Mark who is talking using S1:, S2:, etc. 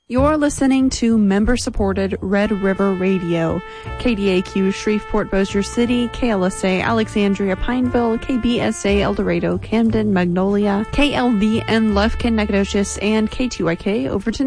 S1: You're listening to member-supported Red River Radio, KDAQ Shreveport Bossier City, KLSA Alexandria Pineville, KBSA El Dorado, Camden, Magnolia, KLVN Lufkin Nacogdoches, and K2YK Overton.